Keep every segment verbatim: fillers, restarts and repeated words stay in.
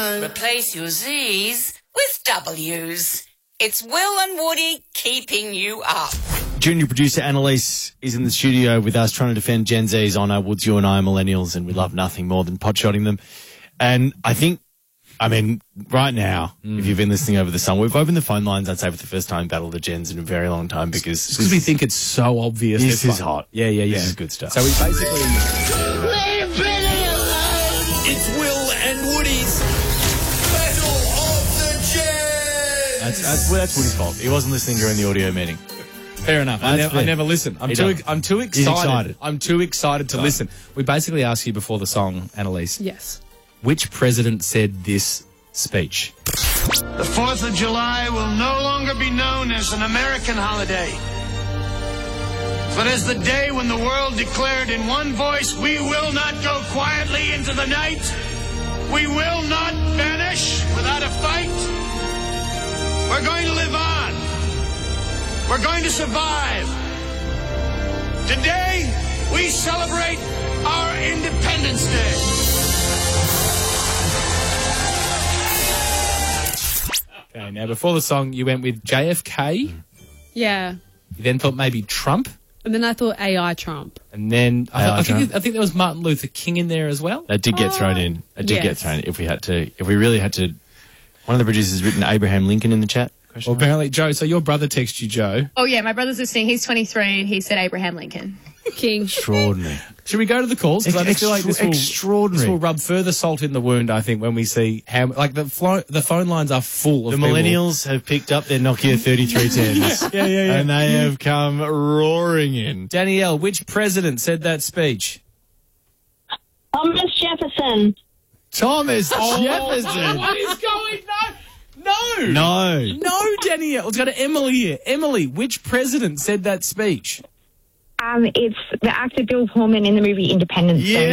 time. Replace your Z's with W's. It's Will and Woody keeping you up. Junior producer Annalise is in the studio with us trying to defend Gen Z's on our Woods, you and I are millennials and we love nothing more than potshotting them. And I think, I mean, right now, mm. if you've been listening over the summer, we've opened the phone lines, I'd say, for the first time, Battle of the Gens in a very long time because... Because we think it's so obvious. This is hot. Yeah, yeah, yeah. This is good stuff. So we basically... Leave Billy alone! It's Will and Woody's Battle of the Gens! That's, that's, well, that's Woody's fault. He wasn't listening during the audio meeting. Fair enough. I, ne- I never listen. I'm He too. don't. I'm too excited. excited. I'm too excited to Right. listen. We basically asked you before the song, Annalise. Yes. Which president said this speech? The fourth of July will no longer be known as an American holiday, but as the day when the world declared in one voice, we will not go quietly into the night. We will not vanish without a fight. We're going to live on. We're going to survive. Today, we celebrate our Independence Day. Okay, now before the song, you went with J F K. Yeah. You then thought maybe Trump. And then I thought A I Trump. And then I, th- A I I, think, Trump. I think there was Martin Luther King in there as well. That did get Oh, thrown in. That did yes. get thrown in. If we had to, if we really had to, one of the producers has written Abraham Lincoln in the chat. Well, apparently, Joe, so your brother texted you, Joe. Oh, yeah, my brother's listening. He's twenty-three and he said Abraham Lincoln. King. Extraordinary. Should we go to the calls? Because I just feel like this will, Extraordinary. this will rub further salt in the wound, I think, when we see how... Like, the flo- the phone lines are full of The people. millennials have picked up their Nokia thirty-three tens. Yeah, yeah, yeah. And they have come roaring in. Danielle, which president said that speech? Thomas Jefferson. Thomas Oh, Jefferson. What is going on? No! No. No, Danielle. Let's go to Emily here. Emily, which president said that speech? Um, it's the actor Bill Pullman in the movie Independence Day.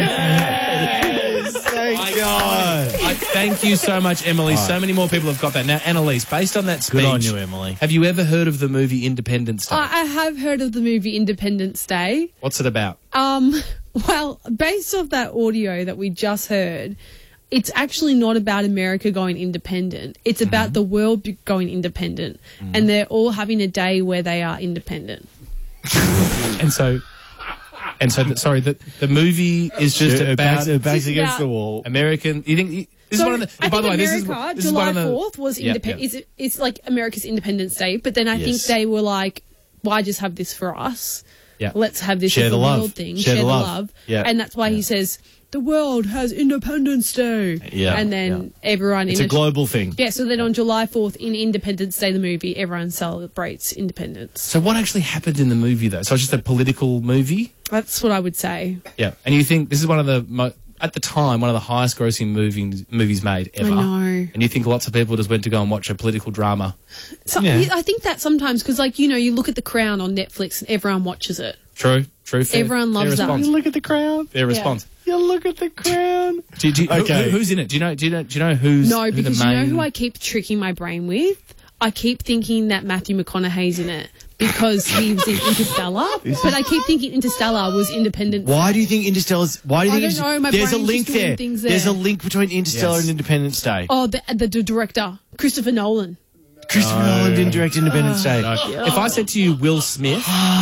Yes. Thank God. I thank you so much, Emily. All right. So many more people have got that. Now, Annalise, based on that speech... Good on you, Emily. Have you ever heard of the movie Independence Day? I I have heard of the movie Independence Day. What's it about? Um, well, based off that audio that we just heard, it's actually not about America going independent. It's about Mm-hmm. the world be- going independent. Mm. And they're all having a day where they are independent. And so... And so, the, sorry, the, the movie is just It about backs, it backs It's against about- the wall. American... You think... This so is one of the... I by think the way, this America, is, this is July one of the... fourth was Yeah, independent. yeah. It's, it's like America's Independence Day, but then I Yes. think they were like, why just have this for us? Yeah. Let's have this Share as the a love. world thing. Share the the love. love. Yeah. And that's why he says, the world has Independence Day. Yeah. And then everyone... It's in a global thing. Yeah, so then on July fourth, in Independence Day, the movie, everyone celebrates independence. So what actually happened in the movie, though? So it's just a political movie? That's what I would say. Yeah. And you think this is one of the... Mo- at the time, one of the highest grossing movies, movies made ever. I know. And you think lots of people just went to go and watch a political drama. So Yeah. I think that sometimes, because, like, you know, you look at The Crown on Netflix and everyone watches it. True, true. Fair, Everyone loves fair that. response. You look at the crown. Fair response. You look at the crown. Do, do, who- Okay. who, who's in it? Do you know? Do you know? Do you know who's No, who because the you main? know who I keep tricking my brain with? I keep thinking that Matthew McConaughey's in it because he was in Interstellar. But I keep thinking Interstellar was Independence Why Day. do you think Interstellar's... Why do you I think... don't know, my there's a brain's link just doing there. things There's a there. link between Interstellar Yes. and Independence Day. Oh, the, the, the director, Christopher Nolan. Christopher Nolan didn't direct Independence Day. No. If I said to you, Will Smith,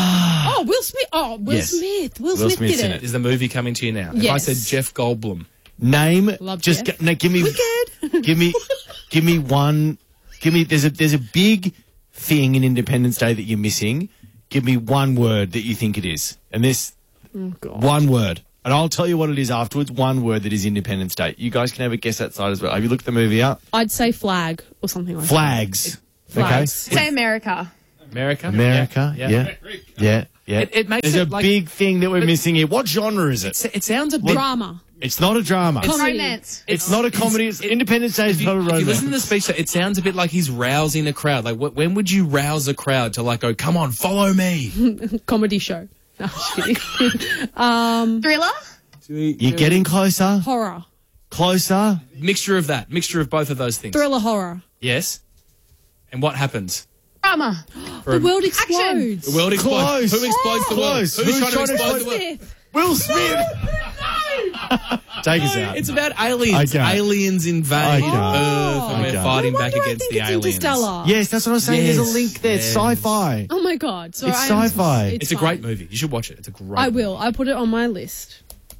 Oh, Will Smith. Oh, Will Yes. Smith. Will, Will Smith Smith's did in it. it. is the movie coming to you now? If I Yes. said Jeff Goldblum, Name... Love just Jeff. g- no, give me... Wicked. give me... Give me one... Give me... There's a, there's a big thing in Independence Day that you're missing. Give me one word that you think it is. And this... Oh, God. One word. And I'll tell you what it is afterwards. One word that is Independence Day. You guys can have a guess that side as well. Have you looked at the movie up? I'd say flag or something like Flags. Flags. Say America. America, Okay? America. yeah, Yeah. Yeah. Yeah. It- it makes There's it a like- big thing that we're missing here. What genre is it? It, it sounds a that. bit. Drama. It's not a drama. Comedy. Romance. It's not a comedy. It's Independence Day is If you, not a if you romance. listen to the speech, it sounds a bit like he's rousing a crowd. Like, wh- when would you rouse a crowd to like go, "Come on, follow me"? Comedy show. No, I'm just kidding. um, Thriller? You're getting closer. horror. Closer. Mixture of that, mixture of both of those things. Thriller horror. Yes. And what happens? Drama. The world explodes. The world explodes. Close. Who explodes the world? Close. Who's, Who's trying to trying to explode the explode- world? Smith. Will Smith. Take us out. It's about aliens. I can't. Aliens invade I can't. Earth, and I we're can't. fighting No back wonder I against think the it's aliens. Interstellar. Yes, that's what I was saying. Yes, There's a link there. It's yes. sci-fi. Oh my god! Sorry, It's I am- sci-fi. It's a fine. great movie. You should watch it. It's a great I movie. will. I put it on my list.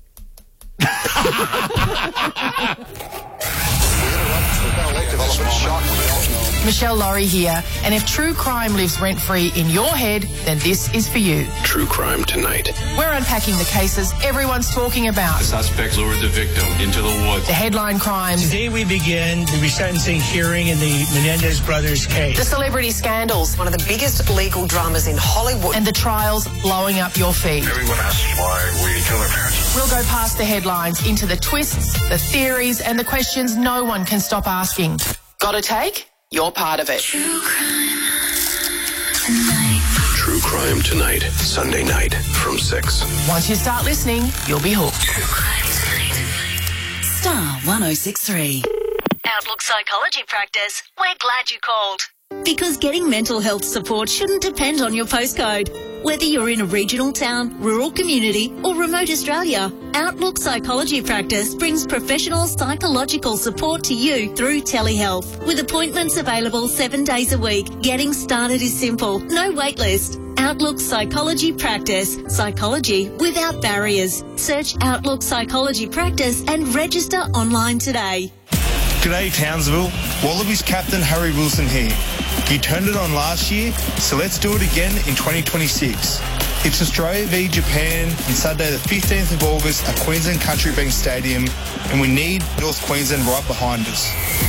Michelle Laurie here, and if true crime lives rent-free in your head, then this is for you. True Crime Tonight. We're unpacking the cases everyone's talking about. The suspect lured the victim into the woods. The headline crimes. Today we begin the resentencing hearing in the Menendez brothers case. The celebrity scandals. One of the biggest legal dramas in Hollywood. And the trials blowing up your feed. Everyone asks why we kill our parents. We'll go past the headlines into the twists, the theories, and the questions no one can stop asking. Got a take? You're part of it. True Crime Tonight. Sunday night from six. Once you start listening, you'll be hooked. Star one oh six three. Outlook Psychology Practice. We're glad you called. Because getting mental health support shouldn't depend on your postcode. Whether you're in a regional town, rural community, or remote Australia, Outlook Psychology Practice brings professional psychological support to you through telehealth. With appointments available seven days a week, getting started is simple. No wait list. Outlook Psychology Practice. Psychology without barriers. Search Outlook Psychology Practice and register online today. G'day Townsville, Wallabies captain Harry Wilson here. You turned it on last year, so let's do it again in twenty twenty-six. It's Australia v Japan on Saturday the fifteenth of August at Queensland Country Bank Stadium, and we need North Queensland right behind us.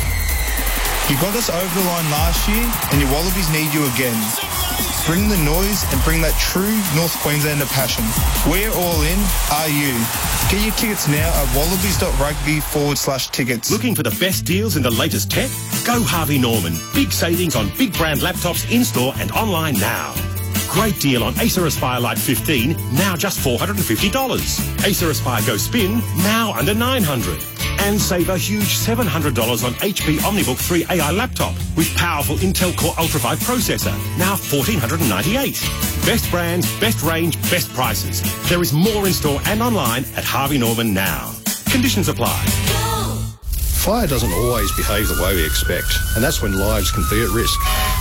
You got us over the line last year, and your Wallabies need you again. Bring the noise and bring that true North Queenslander passion. We're all in, are you? Get your tickets now at wallabies.rugby forward slash tickets. Looking for the best deals in the latest tech? Go Harvey Norman. Big savings on big brand laptops in-store and online now. Great deal on Acer Aspire Lite fifteen, now just four hundred fifty dollars. Acer Aspire Go Spin, now under nine hundred dollars. And save a huge seven hundred dollars on H P OmniBook three A I laptop with powerful Intel Core Ultra five processor, now one thousand four hundred ninety-eight dollars. Best brands, best range, best prices. There is more in store and online at Harvey Norman now. Conditions apply. Fire doesn't always behave the way we expect, and that's when lives can be at risk.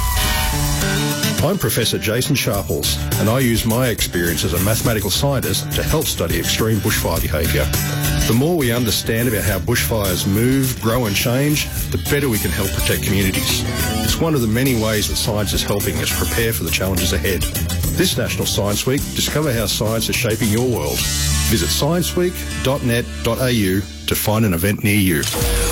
I'm Professor Jason Sharples, and I use my experience as a mathematical scientist to help study extreme bushfire behaviour. The more we understand about how bushfires move, grow and change, the better we can help protect communities. It's one of the many ways that science is helping us prepare for the challenges ahead. This National Science Week, discover how science is shaping your world. Visit science week dot net dot a u to find an event near you.